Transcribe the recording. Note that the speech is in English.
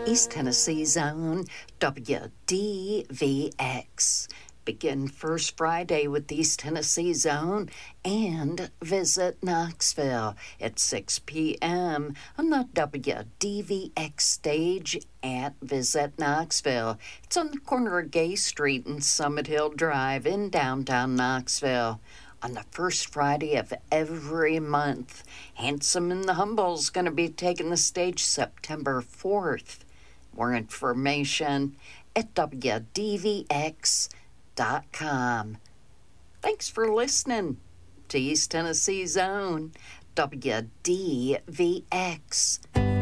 East Tennessee's own WDVX. Begin First Friday with East Tennessee's own and visit Knoxville at 6 p.m. on the WDVX stage at Visit Knoxville. It's on the corner of Gay Street and Summit Hill Drive in downtown Knoxville. On the first Friday of every month, Handsome and the Humble's going to be taking the stage September 4th. More information at WDVX.com. Thanks for listening to East Tennessee's own WDVX.